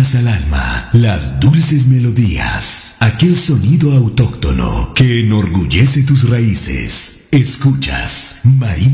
llevas al alma las dulces melodías, aquel sonido autóctono que enorgullece tus raíces. Escuchas Marimba